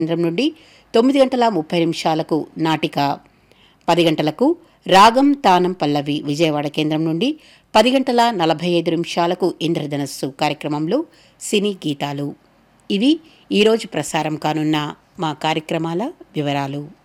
కేంద్రం నుండి 9:30 నాటిక, 10 గంటలకు రాగం తానం పల్లవి విజయవాడ కేంద్రం నుండి 10:45 ఇంద్రధనస్సు కార్యక్రమంలో సినీ గీతాలు. ఇవి ఈరోజు ప్రసారం కానున్న మా కార్యక్రమాల వివరాలు.